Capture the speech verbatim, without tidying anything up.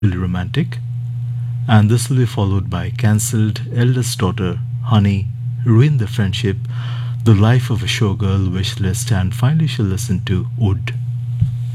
really romantic. And this will be followed by cancelled eldest daughter, honey, ruin the friendship, the life of a showgirl wish list, and finally she'll listen to Wood.